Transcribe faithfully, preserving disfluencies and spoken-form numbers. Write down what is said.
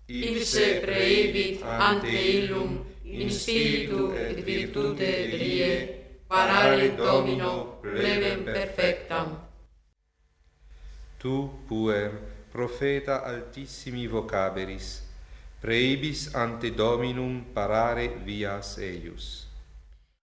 ipse praebit ante illum in spiritu et virtute Dei, parare Domino plebem perfectam. Tu puer, profeta altissimi vocaberis, praebis ante Dominum parare vias eius.